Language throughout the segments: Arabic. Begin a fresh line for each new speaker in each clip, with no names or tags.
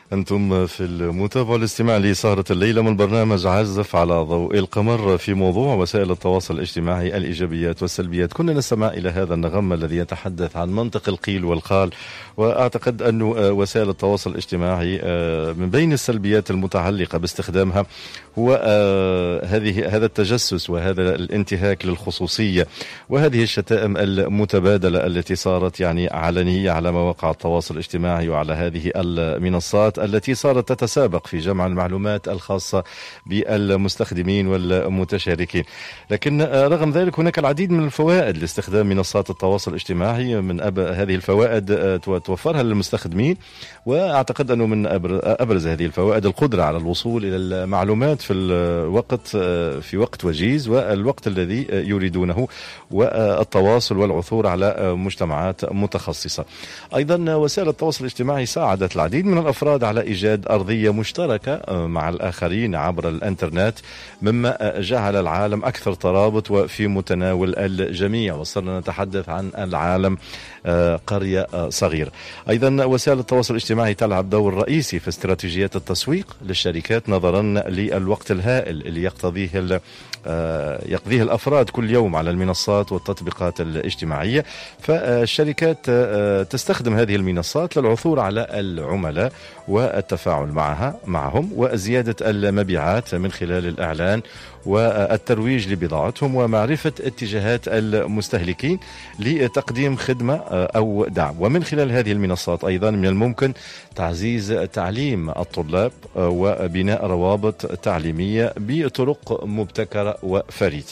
أنتم في المتابعة الاستماع لسهرة الليلة من برنامج عازف على ضوء القمر في موضوع وسائل التواصل الاجتماعي، الإيجابيات والسلبيات. كنا نستمع إلى هذا النغم الذي يتحدث عن منطق القيل والقال، وأعتقد أن وسائل التواصل الاجتماعي من بين السلبيات المتعلقة باستخدامها هو هذا التجسس وهذا الانتهاك للخصوصية وهذه الشتائم المتبادلة التي صارت يعني علنية على مواقع التواصل الاجتماعي وعلى هذه المنصات التي صارت تتسابق في جمع المعلومات الخاصة بالمستخدمين والمتشاركين. لكن رغم ذلك هناك العديد من الفوائد لاستخدام منصات التواصل الاجتماعي. من هذه الفوائد توفرها للمستخدمين، وأعتقد أنه من أبرز هذه الفوائد القدرة على الوصول إلى المعلومات في وقت وجيز والوقت الذي يريدونه، والتواصل والعثور على مجتمعات متخصصة. أيضا وسائل التواصل الاجتماعي ساعدت العديد من الأفراد على إيجاد أرضية مشتركة مع الآخرين عبر الإنترنت، مما جعل العالم أكثر ترابط وفي متناول الجميع، وصرنا نتحدث عن العالم قرية صغيرة. أيضا وسائل التواصل الاجتماعي تلعب دور رئيسي في استراتيجيات التسويق للشركات نظرا للوقت الهائل اللي يقضيه الأفراد كل يوم على المنصات والتطبيقات الاجتماعية. فالشركات تستخدم هذه المنصات للعثور على العملاء والتفاعل معهم وزيادة المبيعات من خلال الإعلان والترويج لبضاعتهم ومعرفة اتجاهات المستهلكين لتقديم خدمة أو دعم. ومن خلال هذه المنصات أيضا من الممكن تعزيز تعليم الطلاب وبناء روابط تعليمية بطرق مبتكرة وفريدة.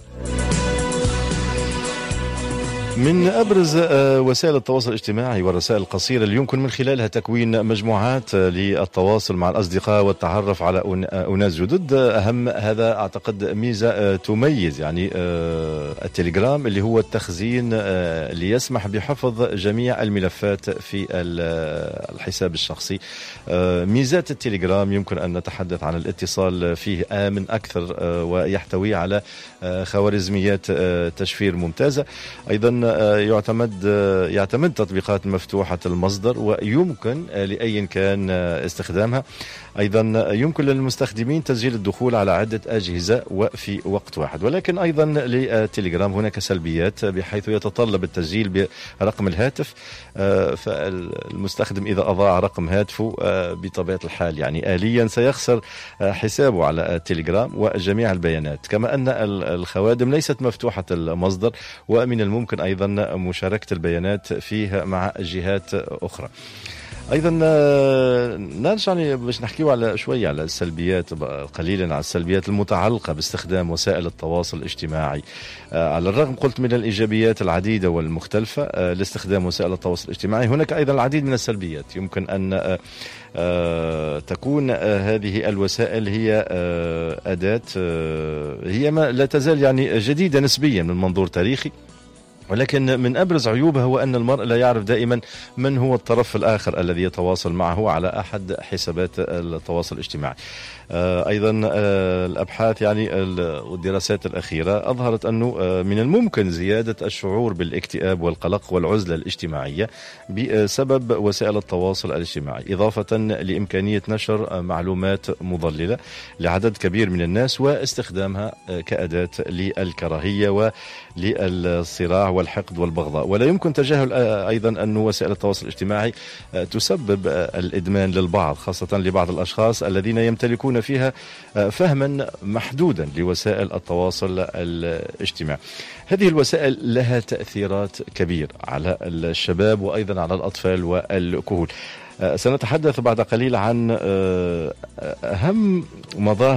من أبرز وسائل التواصل الاجتماعي والرسائل القصيرة اللي يمكن من خلالها تكوين مجموعات للتواصل مع الأصدقاء والتعرف على أناس جدد. أهم هذا أعتقد ميزة تميز يعني التليجرام، اللي هو التخزين اللي يسمح بحفظ جميع الملفات في الحساب الشخصي. ميزات التليجرام يمكن أن نتحدث عن الاتصال فيه آمن أكثر ويحتوي على خوارزميات تشفير ممتازة. أيضا يعتمد تطبيقات مفتوحة المصدر ويمكن لأي كان استخدامها. أيضا يمكن للمستخدمين تسجيل الدخول على عدة أجهزة وفي وقت واحد. ولكن أيضا للتليجرام هناك سلبيات بحيث يتطلب التسجيل برقم الهاتف، فالمستخدم إذا أضاع رقم هاتفه بطبيعة الحال يعني آليا سيخسر حسابه على التليجرام وجميع البيانات، كما أن الخوادم ليست مفتوحة المصدر ومن الممكن أيضا مشاركة البيانات فيه مع جهات أخرى. أيضا نرجع باش نحكيو على شوية على السلبيات، قليلا على السلبيات المتعلقة باستخدام وسائل التواصل الاجتماعي. على الرغم قلت من الإيجابيات العديدة والمختلفة لاستخدام وسائل التواصل الاجتماعي، هناك أيضا العديد من السلبيات. يمكن أن تكون هذه الوسائل هي أداة هي ما لا تزال يعني جديدة نسبيا من منظور تاريخي، ولكن من أبرز عيوبها هو أن المرء لا يعرف دائما من هو الطرف الآخر الذي يتواصل معه على أحد حسابات التواصل الاجتماعي. أيضا الأبحاث يعني والدراسات الأخيرة أظهرت أنه من الممكن زيادة الشعور بالاكتئاب والقلق والعزلة الاجتماعية بسبب وسائل التواصل الاجتماعي، إضافة لإمكانية نشر معلومات مضللة لعدد كبير من الناس واستخدامها كأداة للكراهية وللصراع والحقد والبغضاء. ولا يمكن تجاهل أيضا أن وسائل التواصل الاجتماعي تسبب الإدمان للبعض، خاصة لبعض الأشخاص الذين يمتلكون فيها فهما محدودا لوسائل التواصل الاجتماعي. هذه الوسائل لها تأثيرات كبيرة على الشباب وأيضا على الأطفال والكهول. سنتحدث بعد قليل عن أهم مظاهر